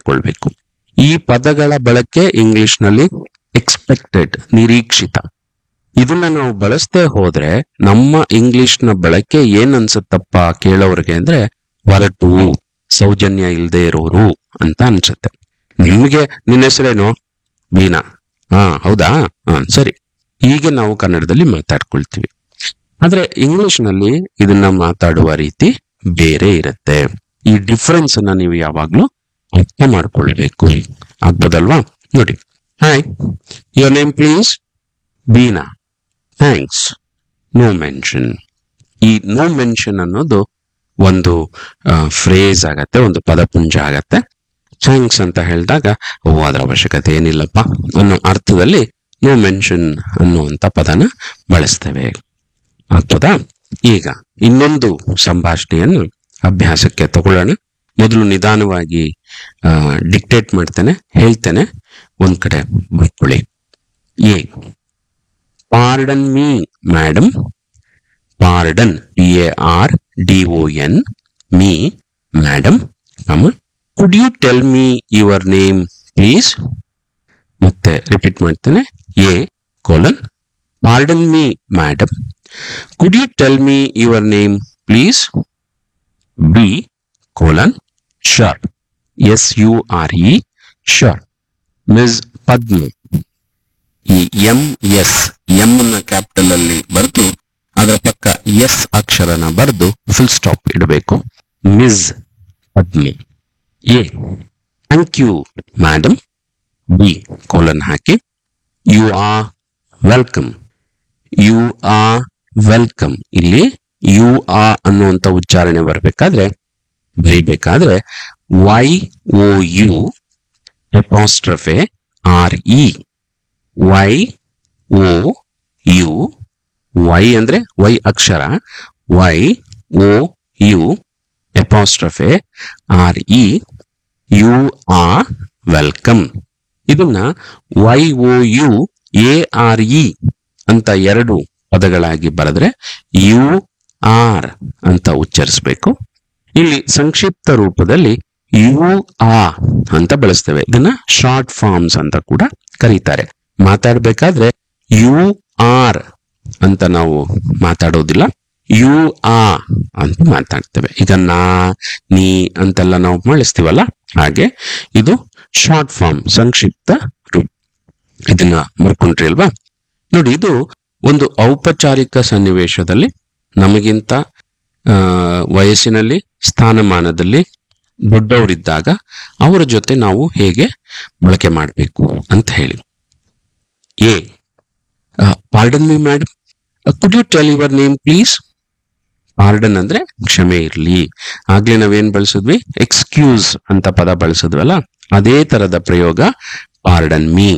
ಮಾಡ್ಕೊಳ್ಬೇಕು. ಈ ಪದಗಳ ಬಳಕೆ ಇಂಗ್ಲಿಷ್ ನಲ್ಲಿ ಎಕ್ಸ್ಪೆಕ್ಟೆಡ್, ನಿರೀಕ್ಷಿತ. ಇದನ್ನ ನಾವು ಬಳಸದೆ ಹೋದ್ರೆ ನಮ್ಮ ಇಂಗ್ಲಿಷ್ ನ ಬಳಕೆ ಏನ್ ಅನ್ಸುತ್ತಪ್ಪ ಕೇಳೋರ್ಗೆ ಅಂದ್ರೆ ಹೊರಟು, ಸೌಜನ್ಯ ಇಲ್ದೇ ಇರೋರು ಅಂತ ಅನ್ಸುತ್ತೆ. ನಿಮ್ಗೆ ನಿನ್ನ ಹೆಸರೇನು? ಬೀನಾ. ಹೌದಾ, ಸರಿ. ಹೀಗೆ ನಾವು ಕನ್ನಡದಲ್ಲಿ ಮಾತಾಡ್ಕೊಳ್ತೀವಿ. ಆದ್ರೆ ಇಂಗ್ಲಿಷ್ ನಲ್ಲಿ ಇದನ್ನ ಮಾತಾಡುವ ರೀತಿ ಬೇರೆ ಇರುತ್ತೆ. ಈ ಡಿಫರೆನ್ಸ್ ಅನ್ನ ನೀವು ಯಾವಾಗ್ಲೂ ಅರ್ಥ ಮಾಡ್ಕೊಳ್ಬೇಕು. ಆಗ್ಬೋದಲ್ವಾ? ನೋಡಿ, hi, your name please? Beena. Thanks. No mention. ಈ ನೋ ಮೆನ್ಷನ್ ಅನ್ನೋದು ಒಂದು ಫ್ರೇಸ್ ಆಗತ್ತೆ, ಒಂದು ಪದಪುಂಜ ಆಗತ್ತೆ. ಥ್ಯಾಂಕ್ಸ್ ಅಂತ ಹೇಳಿದಾಗ ಅದರ ಅವಶ್ಯಕತೆ ಏನಿಲ್ಲಪ್ಪ ಅನ್ನೋ ಅರ್ಥದಲ್ಲಿ ನೋ ಮೆನ್ಷನ್ ಅನ್ನುವಂತ ಪದನ ಬಳಸ್ತೇವೆ. ಆಗ್ತದಾ? ಈಗ ಇನ್ನೊಂದು ಸಂಭಾಷಣೆಯನ್ನು ಅಭ್ಯಾಸಕ್ಕೆ ತಗೊಳ್ಳೋಣ. ಮೊದಲು ನಿಧಾನವಾಗಿ ಡಿಕ್ಟೇಟ್ ಮಾಡ್ತೇನೆ, ಹೇಳ್ತೇನೆ, ಒಂದ್ ಕಡೆ ಬರ್ಕೊಳ್ಳಿ. A, pardon me madam. Pardon, PARDON, me madam, could you tell me your name please? ಮತ್ತೆ ರಿಪೀಟ್ ಮಾಡ್ತೇನೆ. A colon, pardon me madam, could you tell me your name please? B colon, sure, SURE, sure, miss ಪದ್ಮ. ಈ MS, M ನ capital ಅಲ್ಲಿ ಬರೆದು ಅದರ ಪಕ್ಕ S ಅಕ್ಷರನ ಬರೆದು full stop ಇಡಬೇಕು. Miss ಪದ್ಮಿ. A, thank you madam. B colon hockey, you are welcome. You are welcome. ಇಲ್ಲಿ you are ಅನ್ನುವಂತ ಉಚ್ಚಾರಣೆ ಬರೀಬೇಕಾದ್ರೆ YOU apostrophe RE. YOU, Y ಅಂದ್ರೆ Y Akshara, YOU apostrophe RE, you are welcome. ಇದನ್ನ YOUARE ಅಂತ ಎರಡು ಪದಗಳಾಗಿ ಬರೆದ್ರೆ you are ಅಂತ ಉಚ್ಚರಿಸಬೇಕು. ಇಲ್ಲಿ ಸಂಕ್ಷಿಪ್ತ ರೂಪದಲ್ಲಿ ಯು ಆ ಅಂತ ಬಳಸ್ತೇವೆ. ಇದನ್ನ ಶಾರ್ಟ್ ಫಾರ್ಮ್ಸ್ ಅಂತ ಕೂಡ ಕರೀತಾರೆ. ಮಾತಾಡ್ಬೇಕಾದ್ರೆ ಯು ಆರ್ ಅಂತ ನಾವು ಮಾತಾಡೋದಿಲ್ಲ, ಯು ಆ ಅಂತ ಮಾತಾಡ್ತೇವೆ. ಈಗ ನಾ, ನೀ ಅಂತೆಲ್ಲ ನಾವು ಬಳಸ್ತೀವಲ್ಲ, ಹಾಗೆ ಇದು ಶಾರ್ಟ್ ಫಾರ್ಮ್, ಸಂಕ್ಷಿಪ್ತ ರೂಪ. ಇದನ್ನ ಮರ್ಕೊಂಡ್ರಿ ಅಲ್ವಾ? ನೋಡಿ, ಇದು ಒಂದು ಔಪಚಾರಿಕ ಸನ್ನಿವೇಶದಲ್ಲಿ ನಮಗಿಂತ ವಯಸ್ಸಿನಲ್ಲಿ, ಸ್ಥಾನಮಾನದಲ್ಲಿ ದೊಡ್ಡವರಿದ್ದಾಗ ಅವರ ಜೊತೆ ನಾವು ಹೇಗೆ ಬಳಕೆ ಮಾಡಬೇಕು ಅಂತ ಹೇಳಿ. A, pardon me madam, could you tell your name please? Pardon ಅಂದ್ರೆ ಕ್ಷಮೆ ಇರ್ಲಿ. ಆಗ್ಲೇ ನಾವೇನ್ ಬಳಸಿದ್ವಿ? ಎಕ್ಸ್ಕ್ಯೂಸ್ ಅಂತ ಪದ ಬಳಸಿದ್ವಲ್ಲ, ಅದೇ ತರದ ಪ್ರಯೋಗ ಪಾರ್ಡನ್ ಮೀ.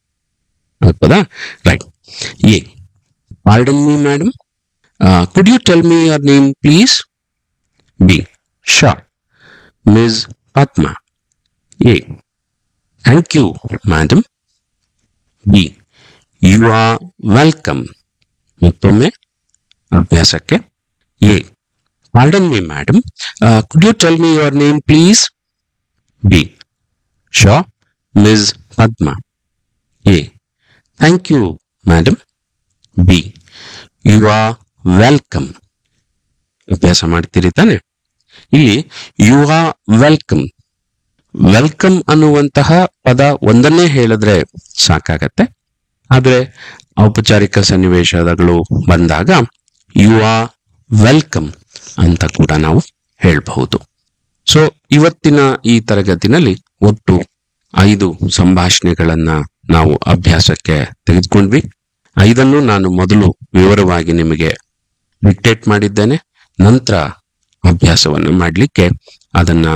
ಆಗ್ತದಾ? Right. A, pardon me madam, could you tell me your name please? B, sure, miss Padma. A, thank you madam. B, you are welcome. ಮತ್ತೊಮ್ಮೆ ಅಭ್ಯಾಸಕ್ಕೆ. A, pardon me madam, could you tell me your name please? B, sure, miss Padma. A, thank you madam. B, you are welcome. ಅಭ್ಯಾಸ ಮಾಡ್ತೀರಿ ತಾನೆ? ಇಲ್ಲಿ you are welcome. Welcome ಅನ್ನುವಂತಹ ಪದ ಒಂದನ್ನೇ ಹೇಳಿದ್ರೆ ಸಾಕಾಗತ್ತೆ. ಆದ್ರೆ ಔಪಚಾರಿಕ ಸನ್ನಿವೇಶಗಳು ಬಂದಾಗ ಯು ಆರ್ ವೆಲ್ಕಮ್ ಅಂತ ಕೂಡ ನಾವು ಹೇಳಬಹುದು. ಸೊ ಇವತ್ತಿನ ಈ ತರಗತಿನಲ್ಲಿ ಒಟ್ಟು 5 ಸಂಭಾಷಣೆಗಳನ್ನ ನಾವು ಅಭ್ಯಾಸಕ್ಕೆ ತೆಗೆದುಕೊಂಡ್ವಿ. 5 ನಾನು ಮೊದಲು ವಿವರವಾಗಿ ನಿಮಗೆ ಡಿಕ್ಟೇಟ್ ಮಾಡಿದ್ದೇನೆ. ನಂತರ ಅಭ್ಯಾಸವನ್ನು ಮಾಡಲಿಕ್ಕೆ ಅದನ್ನ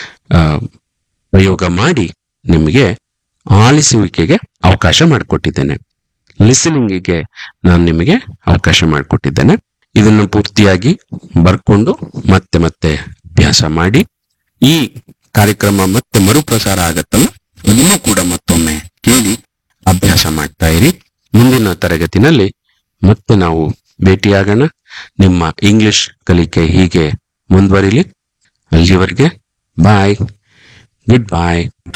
ಪ್ರಯೋಗ ಮಾಡಿ ನಿಮಗೆ ಆಲಿಸುವಿಕೆಗೆ ಅವಕಾಶ ಮಾಡಿಕೊಟ್ಟಿದ್ದೇನೆ. ಲಿಸನಿಂಗಿಗೆ ನಾನು ನಿಮಗೆ ಅವಕಾಶ ಮಾಡಿಕೊಟ್ಟಿದ್ದೇನೆ. ಇದನ್ನು ಪೂರ್ತಿಯಾಗಿ ಬರ್ಕೊಂಡು ಮತ್ತೆ ಮತ್ತೆ ಅಭ್ಯಾಸ ಮಾಡಿ. ಈ ಕಾರ್ಯಕ್ರಮ ಮತ್ತೆ ಮರುಪ್ರಸಾರ ಆಗತ್ತಲ್ಲ, ಅದನ್ನು ಕೂಡ ಮತ್ತೊಮ್ಮೆ ಕೇಳಿ ಅಭ್ಯಾಸ ಮಾಡ್ತಾ ಇರಿ. ಮುಂದಿನ ತರಗತಿನಲ್ಲಿ ಮತ್ತೆ ನಾವು ಭೇಟಿಯಾಗೋಣ. ನಿಮ್ಮ ಇಂಗ್ಲಿಷ್ ಕಲಿಕೆ ಹೀಗೆ ಮುಂದುವರಿಲಿ. ಅಲ್ಲಿವರೆಗೆ ಬಾಯ್, ಗುಡ್ ಬಾಯ್.